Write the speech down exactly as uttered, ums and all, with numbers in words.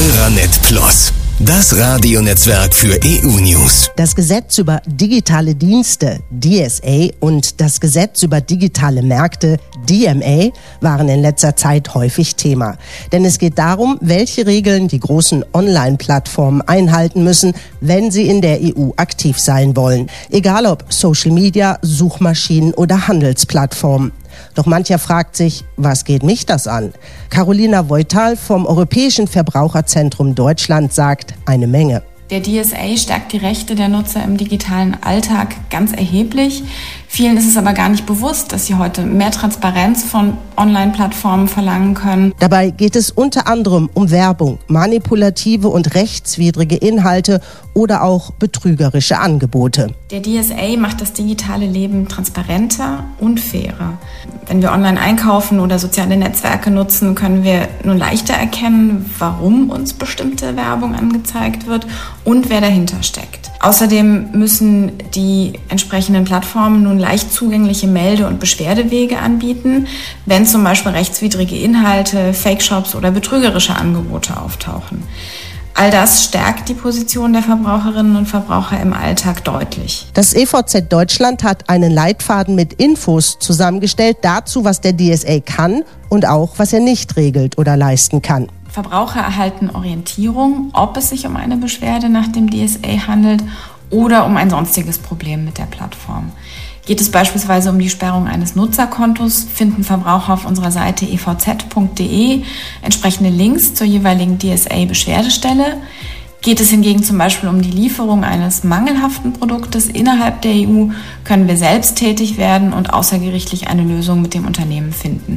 Euranet Plus, das Radionetzwerk für E U-News. Das Gesetz über digitale Dienste, D S A, und das Gesetz über digitale Märkte, D M A, waren in letzter Zeit häufig Thema. Denn es geht darum, welche Regeln die großen Online-Plattformen einhalten müssen, wenn sie in der E U aktiv sein wollen. Egal ob Social Media, Suchmaschinen oder Handelsplattformen. Doch mancher fragt sich, was geht mich das an? Carolina Voital vom Europäischen Verbraucherzentrum Deutschland sagt, eine Menge. Der D S A stärkt die Rechte der Nutzer im digitalen Alltag ganz erheblich. Vielen ist es aber gar nicht bewusst, dass sie heute mehr Transparenz von Online-Plattformen verlangen können. Dabei geht es unter anderem um Werbung, manipulative und rechtswidrige Inhalte oder auch betrügerische Angebote. Der D S A macht das digitale Leben transparenter und fairer. Wenn wir online einkaufen oder soziale Netzwerke nutzen, können wir nun leichter erkennen, warum uns bestimmte Werbung angezeigt wird und wer dahinter steckt. Außerdem müssen die entsprechenden Plattformen nun leicht zugängliche Melde- und Beschwerdewege anbieten, wenn zum Beispiel rechtswidrige Inhalte, Fake-Shops oder betrügerische Angebote auftauchen. All das stärkt die Position der Verbraucherinnen und Verbraucher im Alltag deutlich. Das E V Z Deutschland hat einen Leitfaden mit Infos zusammengestellt dazu, was der D S A kann und auch, was er nicht regelt oder leisten kann. Verbraucher erhalten Orientierung, ob es sich um eine Beschwerde nach dem D S A handelt oder um ein sonstiges Problem mit der Plattform. Geht es beispielsweise um die Sperrung eines Nutzerkontos, finden Verbraucher auf unserer Seite e v z punkt d e entsprechende Links zur jeweiligen D S A-Beschwerdestelle. Geht es hingegen zum Beispiel um die Lieferung eines mangelhaften Produktes innerhalb der E U, können wir selbst tätig werden und außergerichtlich eine Lösung mit dem Unternehmen finden.